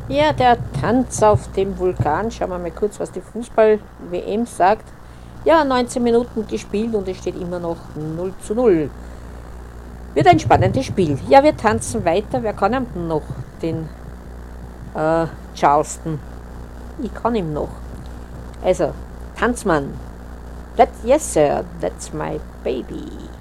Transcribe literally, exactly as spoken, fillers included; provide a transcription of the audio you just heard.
Ja, der Tanz auf dem Vulkan. Schauen wir mal kurz, was die Fußball-W M sagt. Ja, neunzehn Minuten gespielt und es steht immer noch null zu null. Wird ein spannendes Spiel. Ja, wir tanzen weiter. Wer kann ihm noch? Den äh, Charleston. Ich kann ihm noch. Also, Tanzmann. That, yes, sir, that's my baby.